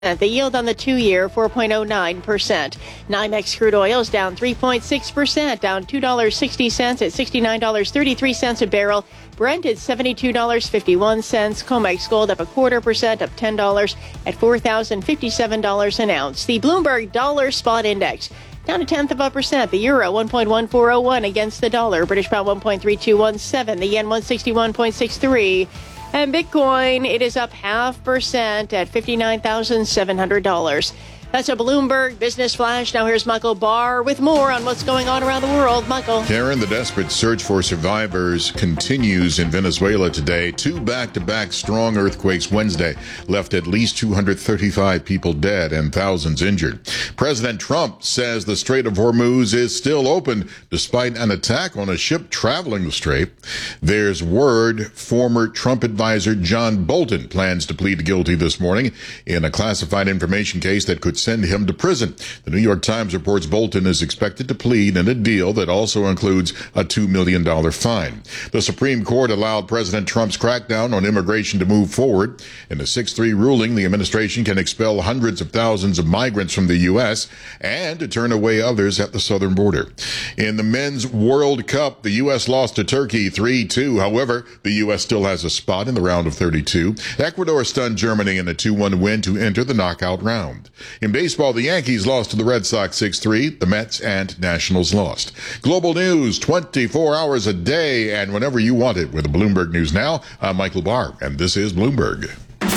The yield on the 2-year, 4.09%. NYMEX crude oil is down 3.6%, down $2.60 at $69.33 a barrel. Brent at $72.51. COMEX gold up 0.25%, up $10 at $4,057 an ounce. The Bloomberg Dollar Spot Index down 0.1%. The euro 1.1401 against the dollar. British pound 1.3217. The yen 161.63. And Bitcoin, it is up 0.5% at $59,700. That's a Bloomberg Business Flash. Now here's Michael Barr with more on what's going on around the world. Michael. Karen, the desperate search for survivors continues in Venezuela today. 2 back-to-back strong earthquakes Wednesday left at least 235 people dead and thousands injured. President Trump says the Strait of Hormuz is still open despite an attack on a ship traveling the strait. There's word former Trump advisor John Bolton plans to plead guilty this morning in a classified information case that could send him to prison. The New York Times reports Bolton is expected to plead in a deal that also includes a $2 million fine. The Supreme Court allowed President Trump's crackdown on immigration to move forward. In a 6-3 ruling, the administration can expel hundreds of thousands of migrants from the U.S. and to turn away others at the southern border. In the Men's World Cup, the U.S. lost to Turkey 3-2. However, the U.S. still has a spot in the round of 32. Ecuador stunned Germany in a 2-1 win to enter the knockout round. In baseball, the Yankees lost to the Red Sox 6-3. The Mets and Nationals lost. Global news 24 hours a day and whenever you want it with Bloomberg News Now. I'm Michael Barr, and this is Bloomberg.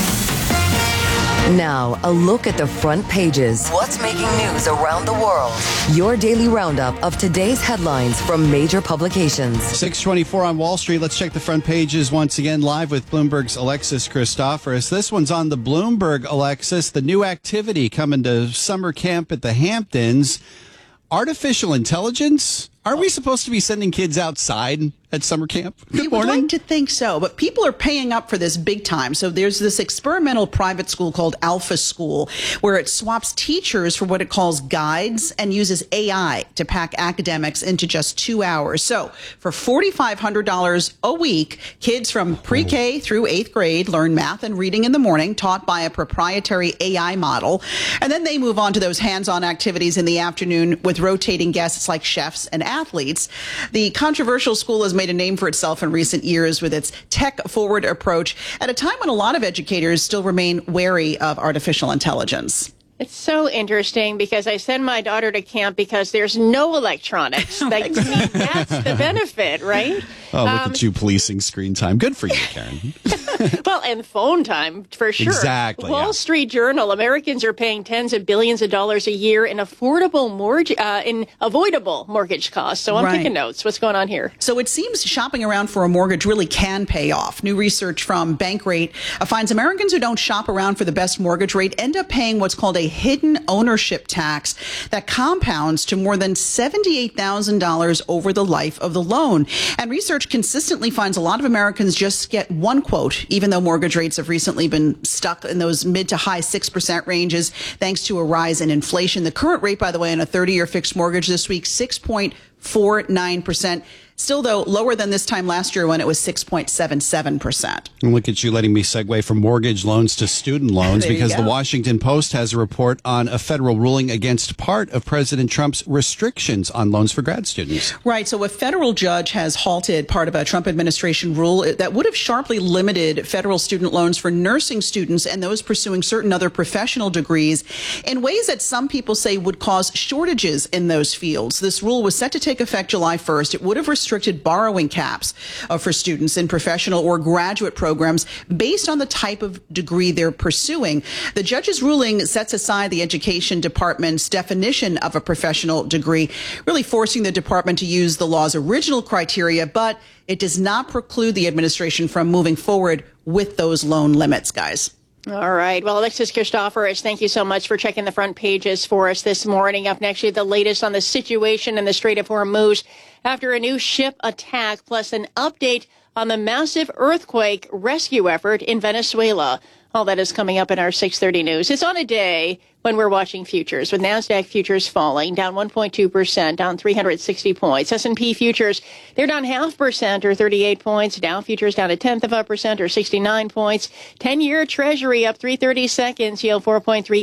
Now, a look at the front pages. What's making news around the world? Your daily roundup of today's headlines from major publications. 6:24 on Wall Street. Let's check the front pages once again, live with Bloomberg's Alexis Christoforous. This one's on the Bloomberg, Alexis. The new activity coming to summer camp at the Hamptons. Artificial intelligence? Are we supposed to be sending kids outside at summer camp? Good morning. You would like to think so, but people are paying up for this big time. So there's this experimental private school called Alpha School, where it swaps teachers for what it calls guides and uses AI to pack academics into just 2 hours. So for $4,500 a week, kids from pre-K through 8th grade learn math and reading in the morning, taught by a proprietary AI model. And then they move on to those hands-on activities in the afternoon with rotating guests like chefs and athletes. The controversial school has made a name for itself in recent years with its tech-forward approach at a time when a lot of educators still remain wary of artificial intelligence. It's so interesting because I send my daughter to camp because there's no electronics. That's the benefit, right? Oh, look at you policing screen time. Good for you, Karen. Well, and phone time, for sure. Exactly. Wall Street Journal, Americans are paying tens of billions of dollars a year in avoidable mortgage costs. So I'm taking notes. What's going on here? So it seems shopping around for a mortgage really can pay off. New research from Bankrate finds Americans who don't shop around for the best mortgage rate end up paying what's called a hidden ownership tax that compounds to more than $78,000 over the life of the loan. And research consistently finds a lot of Americans just get one quote, even though mortgage rates have recently been stuck in those mid to high 6% ranges thanks to a rise in inflation. The current rate, by the way, on a 30-year fixed mortgage this week, 6.49%. Still, though, lower than this time last year when it was 6.77%. Look at you letting me segue from mortgage loans to student loans because the Washington Post has a report on a federal ruling against part of President Trump's restrictions on loans for grad students. Right. So a federal judge has halted part of a Trump administration rule that would have sharply limited federal student loans for nursing students and those pursuing certain other professional degrees in ways that some people say would cause shortages in those fields. This rule was set to take effect July 1st. It would have restricted borrowing caps for students in professional or graduate programs based on the type of degree they're pursuing. The judge's ruling sets aside the Education Department's definition of a professional degree, really forcing the department to use the law's original criteria, but it does not preclude the administration from moving forward with those loan limits, guys. All right. Well, Alexis Christoforous, thank you so much for checking the front pages for us this morning. Up next, the latest on the situation in the Strait of Hormuz after a new ship attack, plus an update on the massive earthquake rescue effort in Venezuela. All that is coming up in our 6:30 news. It's on a day when we're watching futures, with NASDAQ futures falling, down 1.2%, down 360 points. S&P futures, they're down 0.5% or 38 points. Dow futures down 0.1% or 69 points. 10-year Treasury up 3/32, yield 4.3.